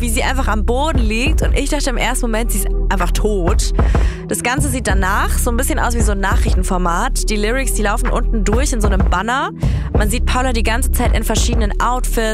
wie sie einfach am Boden liegt und ich dachte im ersten Moment, sie ist einfach tot. Das Ganze sieht danach so ein bisschen aus wie so ein Nachrichtenformat. Die Lyrics, die laufen unten durch in so einem Banner. Man sieht Paula die ganze Zeit in verschiedenen Outfits,